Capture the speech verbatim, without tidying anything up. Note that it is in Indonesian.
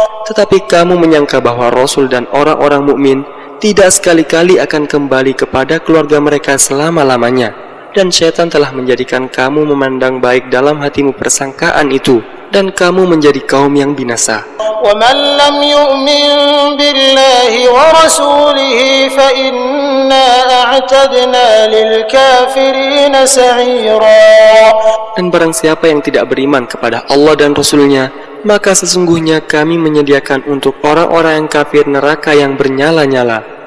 Tetapi kamu menyangka bahwa Rasul dan orang-orang mukmin tidak sekali-kali akan kembali kepada keluarga mereka selama-lamanya. Dan syaitan telah menjadikan kamu memandang baik dalam hatimu persangkaan itu, dan kamu menjadi kaum yang binasa. وَمَنْ لَمْ يُؤْمِنْ بِاللَّهِ وَرَسُولِهِ فَإِنَّا أَعْتَدْنَا لِلْكَافِرِينَ سَعِيرًا. Dan barang siapa yang tidak beriman kepada Allah dan Rasul-Nya, maka sesungguhnya kami menyediakan untuk orang-orang yang kafir neraka yang bernyala-nyala.